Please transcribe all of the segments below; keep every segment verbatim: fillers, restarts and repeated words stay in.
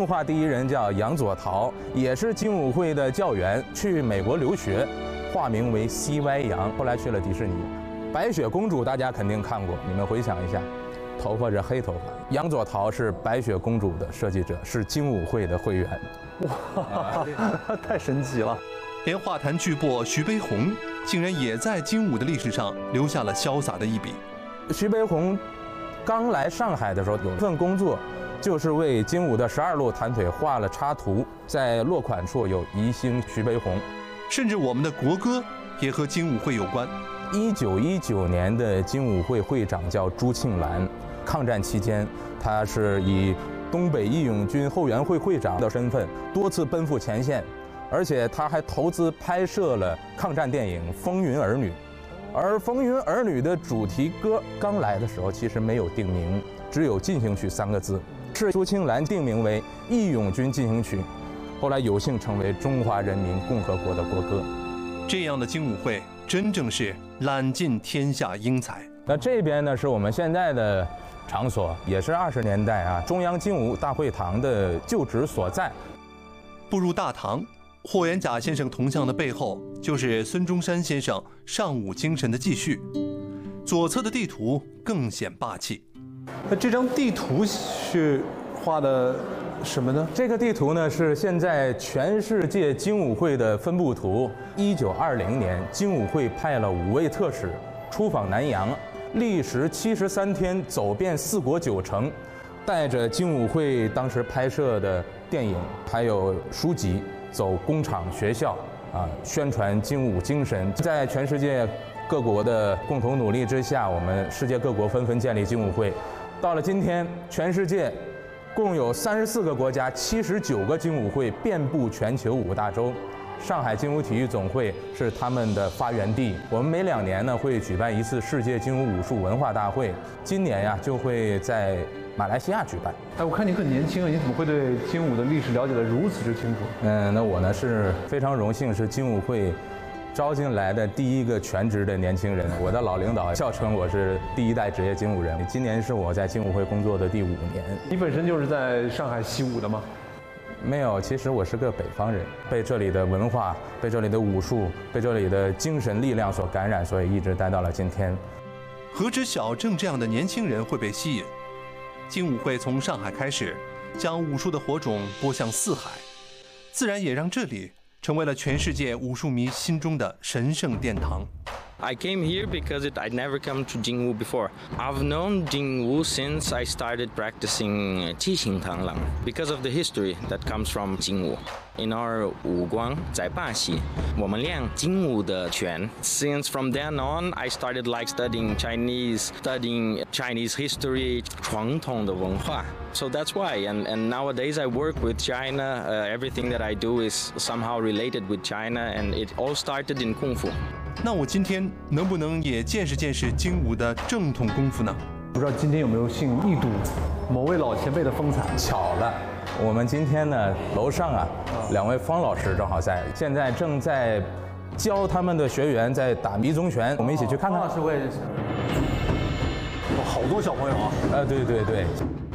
动画第一人叫杨佐陶，也是精武会的教员，去美国留学，化名为 C Y 杨，后来去了迪士尼。白雪公主大家肯定看过，你们回想一下，头发是黑头发。杨佐陶是白雪公主的设计者，是精武会的会员。 哇，太神奇了！ 连画坛巨擘徐悲鸿，竟然也在精武的历史上留下了潇洒的一笔。 徐悲鸿刚来上海的时候，有一份工作，就是为精武的十二路弹腿画了插图，在落款处有宜兴徐悲鸿。 甚至我们的国歌也和精武会有关。 一九一九年的精武会会长叫朱庆澜，抗战期间，他是以东北义勇军后援会会长的身份，多次奔赴前线，而且他还投资拍摄了抗战电影《风云儿女》。而《风云儿女》的主题歌刚来的时候，其实没有定名，只有进行曲三个字，是朱庆澜定名为《义勇军进行曲》，后来有幸成为中华人民共和国的国歌。 这样的精武会真正是揽尽天下英才。 那这边呢，是我们现在的场所，也是二十年代啊中央精武大会堂的旧址所在。 步入大堂，霍元甲先生铜像的背后，就是孙中山先生尚武精神的继续。左侧的地图更显霸气。 那这张地图是画的什么呢？ 这个地图呢，是现在全世界精武会的分布图。一九二零年，精武会派了五位特使出访南洋，历时七十三天，走遍四国九城，带着精武会当时拍摄的电影还有书籍，走工厂、学校啊，宣传精武精神。在全世界各国的共同努力之下，我们世界各国纷纷建立精武会。到了今天，全世界共有三十四个国家、七十九个精武会，遍布全球五大洲。上海精武体育总会是他们的发源地。我们每两年呢会举办一次世界精武武术文化大会，今年呀就会在马来西亚举办。 哎，我看你很年轻啊，你怎么会对精武的历史了解得如此之清楚？ 嗯，那我呢是非常荣幸，是精武会招进来的第一个全职的年轻人。我的老领导笑称我是第一代职业精武人。今年是我在精武会工作的第五年。 你本身就是在上海习武的吗？ 没有，其实我是个北方人，被这里的文化、被这里的武术、被这里的精神力量所感染，所以一直待到了今天。 何止小郑这样的年轻人会被吸引？精武会从上海开始，将武术的火种播向四海，自然也让这里成为了全世界武术迷心中的神圣殿堂。 I came here because it, I'd never come to Jingwu before. I've known Jingwu since I started practicing Qixing Tanglang because of the history that comes from Jingwu. In our 武光在巴西，我们练精武的拳。Since from then on, I started like studying Chinese, studying Chinese history, 传统的文化。So that's why, and, and nowadays I work with China. Uh, everything that I do is somehow related with China, and it all started in Kung Fu. 那我今天能不能也见识见识精武的正统功夫呢？ 不知道今天有没有幸一睹某位老前辈的风采？ 巧了，我们今天呢，楼上啊，两位方老师正好在，现在正在教他们的学员在打迷踪拳，我们一起去看看。 方老师我也认识。哇，好多小朋友啊！ 呃，对对对。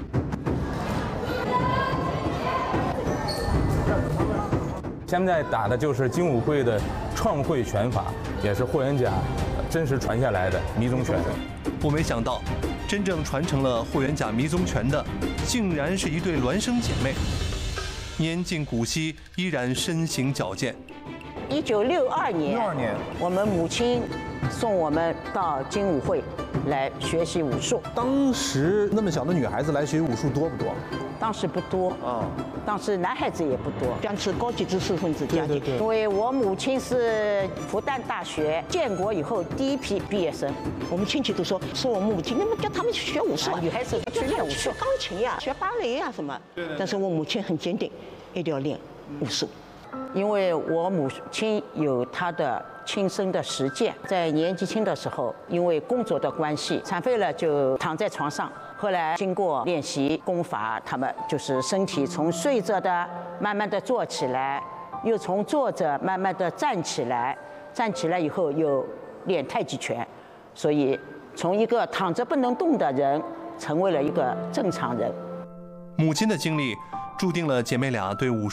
现在打的就是精武会的创会拳法，也是霍元甲真实传下来的迷踪拳。 我没想到，真正传承了霍元甲迷踪拳的，竟然是一对孪生姐妹，年近古稀，依然身形矫健。 一九六二年， 六二年， 我们母亲送我们到精武会来学习武术。 当时那么小的女孩子来学武术多不多？ 当时不多啊，当时男孩子也不多，将是高级知识分子家庭。因为我母亲是复旦大学建国以后第一批毕业生，我们亲戚都说说我母亲，那么叫他们去学武术啊，女孩子去练武术，钢琴呀，学芭蕾呀什么。但是我母亲很坚定，一定要练武术。因为我母亲有她的亲身的实践，在年纪轻的时候，因为工作的关系，残废了就躺在床上。后来经过练习功法，他们就是身体从睡着的慢慢的坐起来，又从坐着慢慢的站起来，站起来以后又练太极拳，所以从一个躺着不能动的人，成为了一个正常人。 母亲的经历注定了姐妹俩对武术